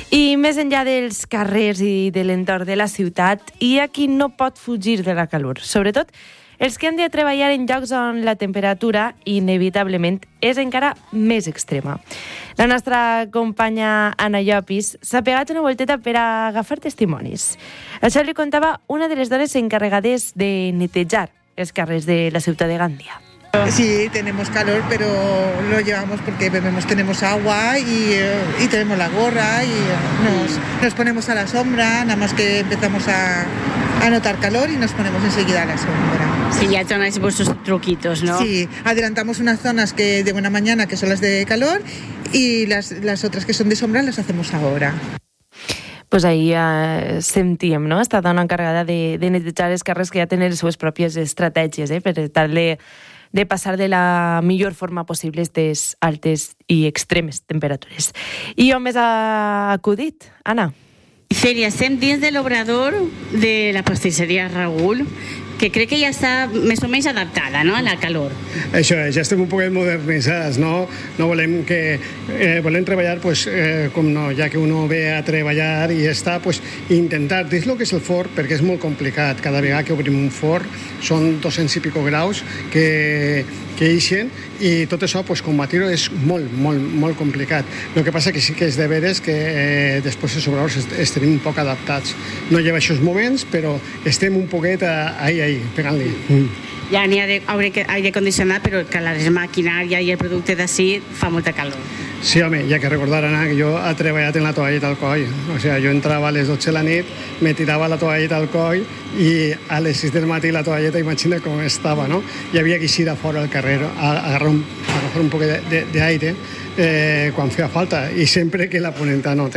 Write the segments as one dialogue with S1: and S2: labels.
S1: I més enllà dels carrers i de l'entorn de la ciutat, hi ha qui no pot fugir de la calor. Sobretot els que han de treballar en llocs on la temperatura, inevitablement, és encara més extrema. La nostra companya Anna Llopis s'ha pegat una volteta per a agafar testimonis. Això li contava una de les dones encarregades de netejar els carrers de la ciutat de Gàndia.
S2: Sí, tenemos calor, pero lo llevamos porque tenemos agua y tenemos la gorra y nos ponemos a la sombra, nada más que empezamos a notar calor y nos ponemos enseguida a la sombra.
S3: Sí, ya tenéis vuestros truquitos, ¿no?
S2: Sí, adelantamos unas zonas que de buena mañana, que son las de calor, y las otras que son de sombra las hacemos ahora.
S1: Pues ahí sentíem, no? Esta dona encarregada de netejar els carrers que ja tenen les seves pròpies estratègies, per tal de passar de la millor forma possible aquestes altes i extremes temperatures. I on més ha acudit, Anna?
S3: Celia, estem dins de l'obrador de la pastisseria Raül, que crec que ja està més o menys adaptada, no?, a la calor.
S4: Això és, ja estem un poquet modernitzats, no? No volem que... volem treballar, pues, com no, ja que uno ve a treballar i està, pues, intentar dins el que és el forn, perquè és molt complicat. Cada vegada que obrim un forn són 200 i pico graus que ixen, i tot això, pues, combatir-ho és molt complicat. El que passa que sí que és de veres que després els obradors estem un poc adaptats. No lleva aquests moments, però estem un poquet ahí, pegant-li.
S3: Ja n'hi ha aire condicionat, però que la maquinària i el producte d'ací fa molta calor.
S4: Sí, home, hi ha que recordar, Anna, que jo he treballat en la toalleta al coll. O sigui, jo entrava a les 12 de la nit, me tirava la toalleta al coll i a les 6 del matí la toalleta, imagina com estava, no? I havia que eixir a fora al carrer a agafar un poc d'aire quan feia falta, i sempre que la ponenta no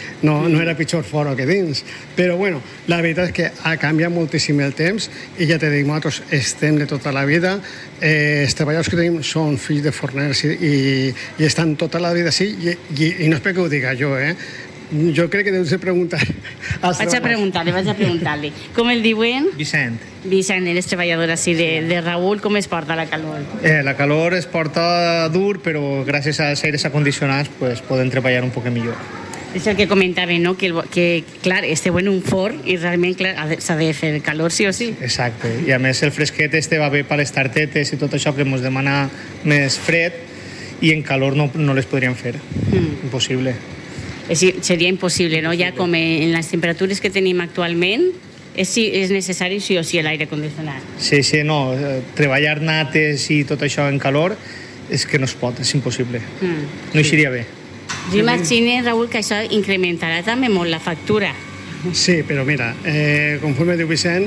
S4: era pitjor fora que dins. Però, bueno, la veritat és que ha canviat moltíssim el temps i ja te dic, nosaltres estem de tota la vida, els treballadors que tenim són fills de forners i estan tota la vida així, i no és perquè ho diga jo, jo crec que deus de preguntar.
S3: Vaig a preguntar-li. Com el diuen?
S5: Vicent.
S3: Vicent, eres treballador així de Raül, com es porta la calor?
S5: La calor es porta dur, però gràcies als aires acondicionats pues, poden treballar un poc millor.
S3: És el que comentava, no? Que clar, esteu en un forn i realment s'ha de fer calor sí o sí.
S5: Exacte, i a més el fresquet va bé per les tartetes i tot això que ens demana més fred, i en calor no les podríem fer. Impossible.
S3: Seria impossible, no? Ja com en les temperatures que tenim actualment, és necessari sí o sí l'aire condicionat.
S5: Sí, no. Treballar nates i tot això en calor és que no es pot, és impossible. No eixiria bé.
S3: Jo imagino, Raül, que això incrementarà també molt la factura.
S4: Sí, però mira, conforme diu Vicent,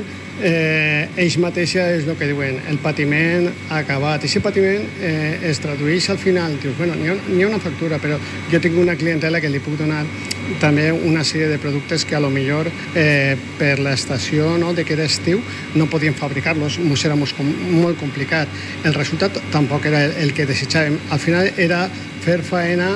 S4: ells mateixa és el que diuen, el patiment ha acabat. I aquest patiment es tradueix al final. Dius, bueno, n'hi ha una factura, però jo tinc una clientela que li puc donar també una sèrie de productes que a lo millor per l'estació de que era estiu no podíem fabricar-los, ens era molt complicat. El resultat tampoc era el que desitjàvem. Al final era fer faena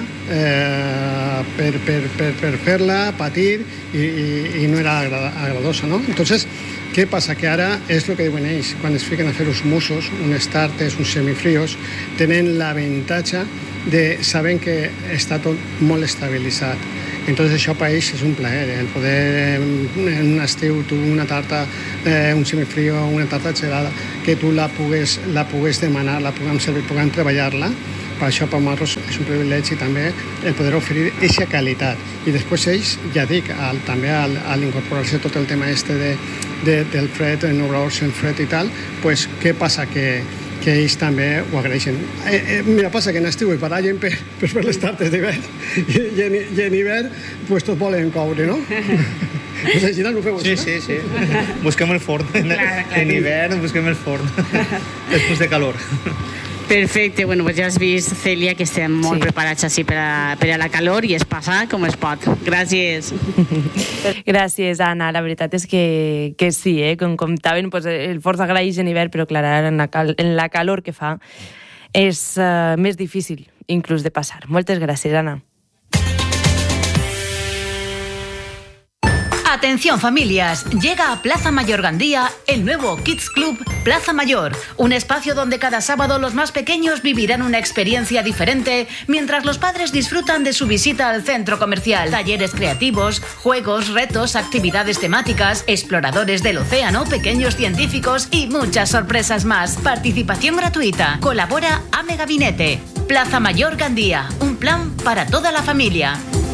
S4: per fer-la, patir, i no era agradosa, no? Entonces, què passa? Que ara és el que diuen ells, quan es fiquen a fer uns mussos, uns tartes, uns semifrios, tenen l'avantatge de saber que està tot molt estabilitzat. Entonces això per ells és un plaer, el poder en un estiu tu una tarta, un semifrio, una tarta gelada, que tu la pugues demanar, la puguem servir, puguem treballar-la. Per això per nosaltres és un privilegi també el poder oferir aquesta qualitat. I després ells, ja dic, també a l'incorporar-se tot el tema del fred, en obradors en fred i tal, pues, què passa? Que ells també ho agraeixen. Mira, passa que en estiu hi barallen per fer les tartes d'hivern i en hivern pues, tot volen coure, no? Pues així no ho feu,
S5: sí. Busquem el forn. En hivern busquem el forn. Després de calor.
S3: Perfecte, bueno, pues ja has vist, Cèlia, que estem molt preparats així per a la calor i es passa com es pot. Gràcies.
S1: Gràcies, Anna. La veritat és que sí, com comptaven, pues, el forn s'agraeix en hivern, però clar, en la calor que fa és més difícil inclús de passar. Moltes gràcies, Anna.
S6: Atención familias, llega a Plaza Mayor Gandía el nuevo Kids Club Plaza Mayor, un espacio donde cada sábado los más pequeños vivirán una experiencia diferente mientras los padres disfrutan de su visita al centro comercial. Talleres creativos, juegos, retos, actividades temáticas, exploradores del océano, pequeños científicos y muchas sorpresas más. Participación gratuita. Colabora AME Gabinete. Plaza Mayor Gandía, un plan para toda la familia.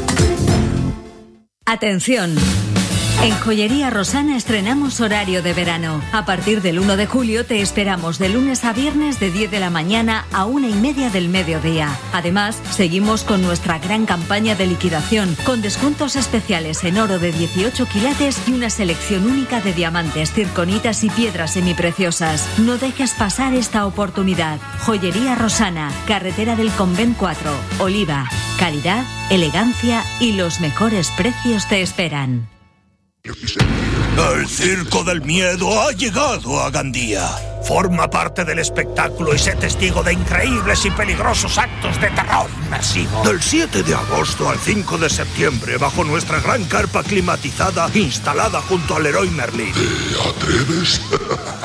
S7: Atención. En Joyería Rosana estrenamos horario de verano. A partir del 1 de julio te esperamos de lunes a viernes de 10 de la mañana a 1:30 del mediodía. Además, seguimos con nuestra gran campaña de liquidación, con descuentos especiales en oro de 18 quilates y una selección única de diamantes, circonitas y piedras semipreciosas. No dejes pasar esta oportunidad. Joyería Rosana, carretera del Convent 4, Oliva. Calidad, elegancia y los mejores precios te esperan.
S8: El Circo del Miedo ha llegado a Gandía. Forma parte del espectáculo y sé testigo de increíbles y peligrosos actos de terror inmersivo. Del 7 de agosto al 5 de septiembre, bajo nuestra gran carpa climatizada instalada junto al Leroy Merlin. ¿Te atreves?